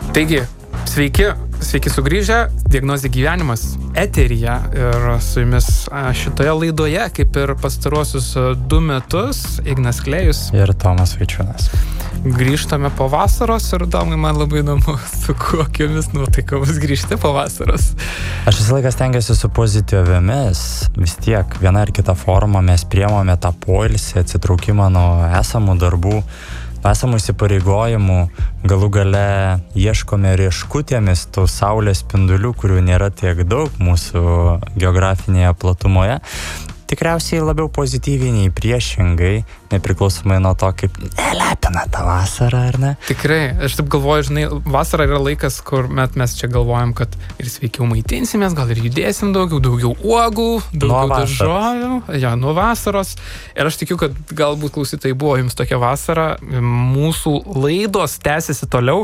Taigi, sveiki sugrįžę, Diagnozė gyvenimas eteryje ir su jumis šitoje laidoje, kaip ir pastaruosius 2 metus, Ignas Klėjus ir Tomas Vaičiūnas. Grįžtame po vasaros ir Domai, man labai įdomu, su kokiomis nuotaikomis grįžti po vasaros. Aš visą laiką stengiuosi su pozityviomis, vis tiek viena ar kita forma mes priemame tą poilsį, atsitraukimą nuo esamų darbų, esamų įsipareigojimų, galų gale ieškome rieškutėmis tų saulės spindulių, kurių nėra tiek daug mūsų geografinėje platumoje. Tikriausiai labiau pozityviai nei priešingai, nepriklausomai nuo to, kaip lepina tą vasarą, ar ne? Tikrai, aš taip galvoju, žinai, vasara yra laikas, kur mes čia galvojam, kad ir sveikiau maitinsimės, gal ir judėsim daugiau uogų, daugiau daržovių, nuo vasaros. Ir aš tikiu, kad galbūt klausytojai buvo jums tokia vasara, mūsų laidos tęsiasi toliau,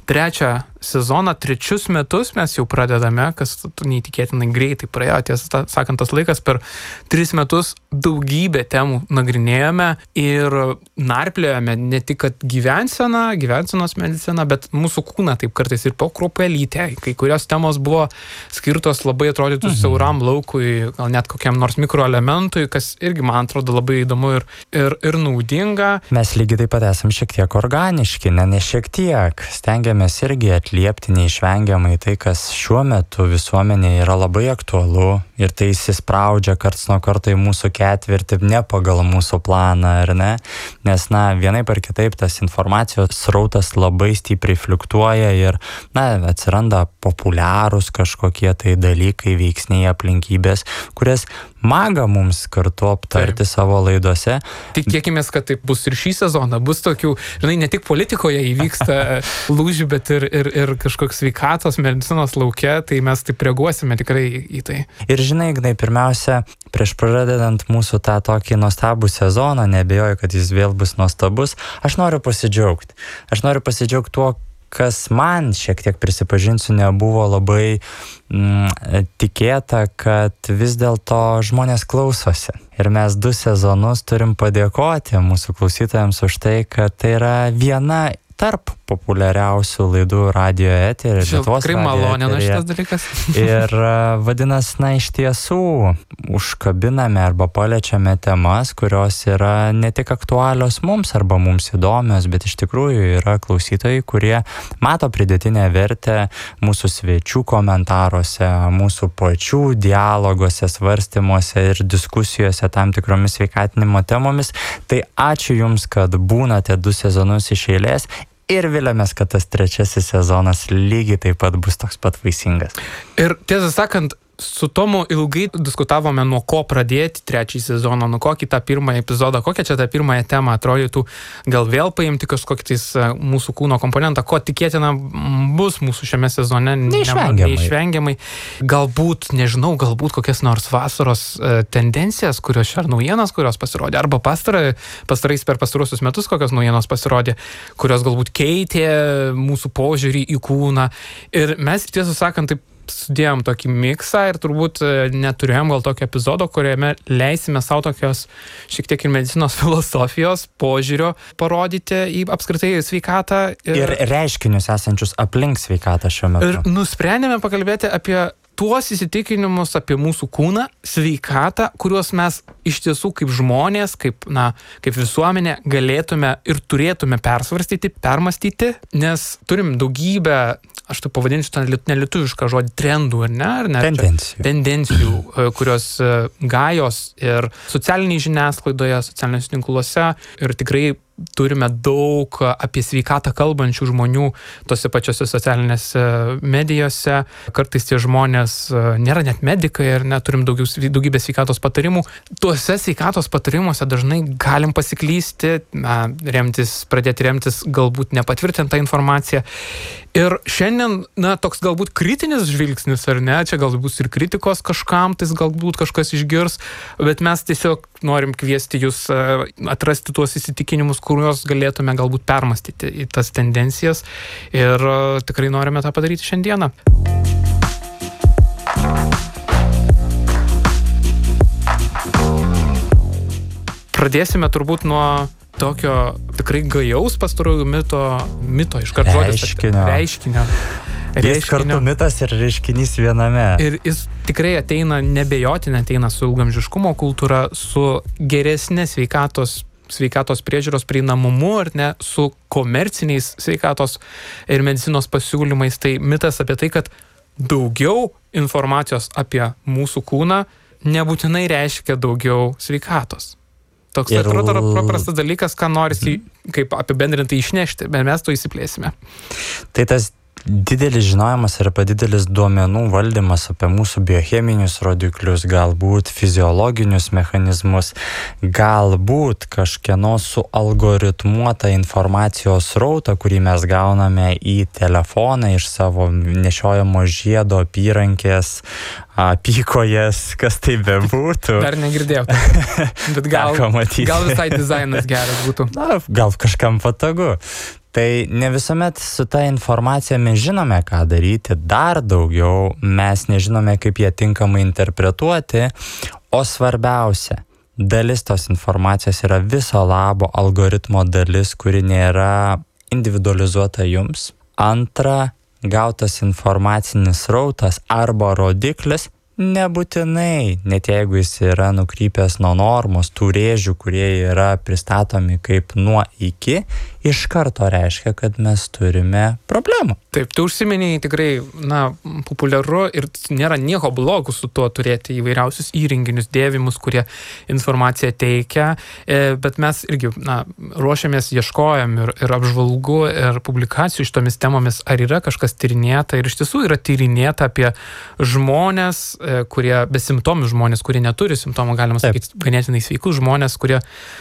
3 sezoną, 3 metus mes jau pradedame, kas neįtikėtinai greitai praėjo, tiesą sakant, tas laikas per 3 metus daugybę temų nagrinėjome ir narpliojame ne tik kad gyvensenos mediciną, bet mūsų kūną taip kartais ir po kruopelytę. Kai kurios temos buvo skirtos labai atrodytų siauram laukui, gal net kokiam nors mikroelementui, kas irgi man atrodo labai įdomu ir naudinga. Mes lygiai taip pat esam šiek tiek organiški, ne šiek tiek. Stengiamės irgi atliepti neišvengiamai tai, kas šiuo metu visuomenėje yra labai aktualu ir tai įsispraudžia karts nuo karto į mūsų ketvirtį ne pagal mūsų planą, ar ne? Nes, vienaip ar kitaip tas informacijos srautas labai stipriai fliuktuoja ir, atsiranda populiarūs kažkokie tai dalykai, veiksniai, aplinkybės, kurias maga mums kartu aptarti savo laidose. Tikėkimės, kad taip bus ir šį sezoną. Bus tokių, žinai, ne tik politikoje įvyksta lūžių, bet ir kažkoks sveikatos, medicinos lauke, tai mes taip reaguosime tikrai į tai. Ir žinai, Ignai, pirmiausia, prieš pradedant mūsų tą tokį nuostabų sezoną, neabejoju, kad jis vėl bus nuostabus, aš noriu pasidžiaugti. Aš noriu pasidžiaugti tuo, kas man šiek tiek prisipažinsiu nebuvo labai tikėta, kad vis dėlto žmonės klausosi. Ir mes 2 sezonus turim padėkoti mūsų klausytojams už tai, kad tai yra viena tarp populiariausių laidų radijo eteryje. Tikrai malonina šitas dalykas. Ir vadinasi, iš tiesų užkabiname arba paliečiame temas, kurios yra ne tik aktualios mums arba mums įdomios, bet iš tikrųjų yra klausytojai, kurie mato pridėtinę vertę mūsų svečių komentaruose, mūsų pačių dialoguose, svarstymuose ir diskusijose tam tikromis sveikatinimo temomis. Tai ačiū Jums, kad būnate 2 sezonus iš eilės. Ir viliamės, kad tas 3 sezonas lygiai taip pat bus toks pat vaisingas. Ir tiesą sakant, su Tomu ilgai diskutavome, nuo ko pradėti 3 sezoną, nuo kokį tą 1 epizodą, kokią čia tą 1 temą atrodytų, gal vėl paimti kažkokį tais mūsų kūno komponentą, ko tikėtina bus mūsų šiame sezone neišvengiamai. Galbūt kokias nors vasaros tendencijas, kurios čia ar naujienos, kurios pasirodė, arba pastarais per pastaruosius metus kokios naujienos pasirodė, kurios galbūt keitė mūsų požiūrį į kūną. Ir mes, tiesą sakant, taip sudėjom tokį miksą ir turbūt neturėjom gal tokio epizodo, kuriame leisime savo tokios šiek tiek ir medicinos filosofijos požiūrio parodyti į apskritai sveikatą. Ir reiškinius esančius aplink sveikatą šiuo metu. Ir nusprendėme pakalbėti apie tuos įsitikinimus apie mūsų kūną, sveikatą, kuriuos mes iš tiesų kaip žmonės, kaip visuomenė galėtume ir turėtume persvarstyti, permastyti, nes turim daugybę, aš tai pavadinsiu tą nelietuvišką žodį, trendų, ar ne? Tendencijų, kurios gajos ir socialiniai žiniasklaidoje, socialiniuose tinkluose ir tikrai turime daug apie sveikatą kalbančių žmonių tose pačiose socialinėse medijose. Kartais tie žmonės nėra net medikai ir neturim daugybę sveikatos patarimų. Tuose sveikatos patarimuose dažnai galim pasiklysti, pradėti remtis galbūt nepatvirtintą informaciją. Ir šiandien, toks galbūt kritinis žvilgsnis, ar ne, čia galbūt bus ir kritikos kažkam, tai galbūt kažkas išgirs, bet mes tiesiog norim kviesti jūs atrasti tuos įsitikinimus, kuriuos galėtume galbūt permastyti į tas tendencijas ir tikrai norime tą padaryti šiandieną. Pradėsime turbūt nuo tokio tikrai gajaus pastarųjų mito iškart žodis reiškinio. Jis kartu mitas ir reiškinys viename. Ir jis tikrai nebejotinai ateina su ilgamžiškumo kultūra, su geresnė sveikatos priežiūros prieinamumu ar ne, su komerciniais sveikatos ir medicinos pasiūlymais. Tai mitas apie tai, kad daugiau informacijos apie mūsų kūną nebūtinai reiškia daugiau sveikatos. Toks atrodo paprastas dalykas, ką norisi kaip apibendrintai išnešti, bet mes to įsiplėsime. Tai tas didelis žinojimas arba didelis duomenų valdymas apie mūsų biocheminius rodiklius, galbūt fiziologinius mechanizmus, galbūt kažkieno sualgoritmuotą informacijos srautą, kurį mes gauname į telefoną iš savo nešiojamo žiedo, apyrankės, apykojas, kas tai bebūtų. Dar negirdėjau. Bet gal visai dizainas geras būtų. Na, gal kažkam patogu. Tai ne visuomet su ta informacija mes žinome, ką daryti, dar daugiau mes nežinome, kaip ją tinkamai interpretuoti, o svarbiausia, dalis tos informacijos yra viso labo algoritmo dalis, kuri nėra individualizuota jums. Antra, gautas informacinis srautas arba rodiklis nebūtinai, net jeigu jis yra nukrypęs nuo normos, tų rėžių, kurie yra pristatomi kaip nuo iki, iš karto reiškia, kad mes turime problemų. Taip, tu užsiminėjai tikrai, populiaru ir nėra nieko blogo su tuo turėti įvairiausius įrenginius, dėvimus, kurie informaciją teikia, bet mes irgi, ruošiamės, ieškojam ir apžvalgų, ir publikacijų šitomis temomis, ar yra kažkas tyrinėta, ir iš tiesų yra tyrinėta apie žmonės, kurie besimptomių žmonės, kurie neturi simptomų, galima sakyti, ganėtinai sveikus žmonės, kurie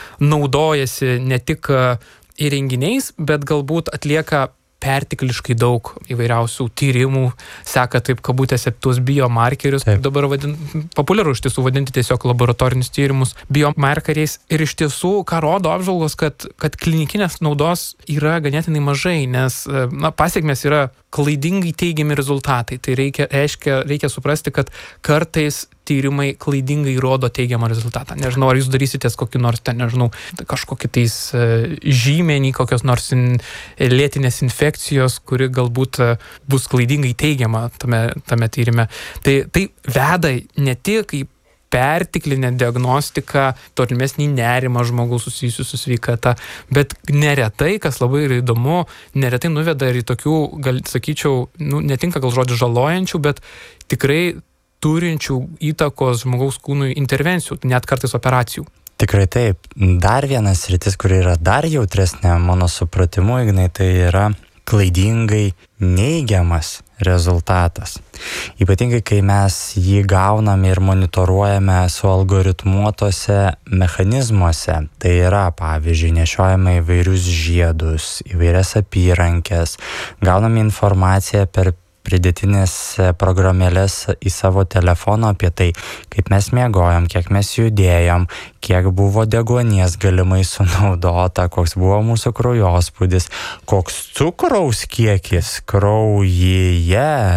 naudojasi ne tik įrenginiais, bet galbūt atlieka pertekliškai daug įvairiausių tyrimų, seka taip kabutėse tuos biomarkerius, kaip dabar populiaru iš tiesų vadinti tiesiog laboratorinius tyrimus biomarkeriais. Ir iš tiesų, ką rodo apžvalgos, kad klinikinės naudos yra ganėtinai mažai, nes pasekmės yra klaidingai teigiami rezultatai. Tai reikia suprasti, kad kartais tyrimai klaidingai rodo teigiamą rezultatą. Nežinau, ar jūs darysitės kokį nors kažkokį tais žymenį, kokios nors lėtinės infekcijos, kuri galbūt bus klaidingai teigiama tame tyrime. Tai veda ne tik į perteklinę diagnostiką, tolimesnį nerimą žmogaus susijusių su sveikata, bet neretai, kas labai yra įdomu, neretai nuveda ir į tokių, sakyčiau, netinka gal žodžių žalojančių, bet tikrai turinčių įtakos žmogaus kūnui intervencijų, net kartais operacijų. Tikrai taip. Dar vienas sritis, kuri yra dar jautresnė mano supratimu, Ignai, tai yra klaidingai neigiamas rezultatas. Ypatingai, kai mes jį gauname ir monitoruojame su algoritmuotose mechanizmuose. Tai yra, pavyzdžiui, nešiojame įvairius žiedus, įvairias apyrankės, gauname informaciją per pridėtinės programėlės į savo telefoną apie tai, kaip mes miegojom, kiek mes judėjom, kiek buvo deguonies galimai sunaudota, koks buvo mūsų kraujospūdis, koks cukraus kiekis kraujyje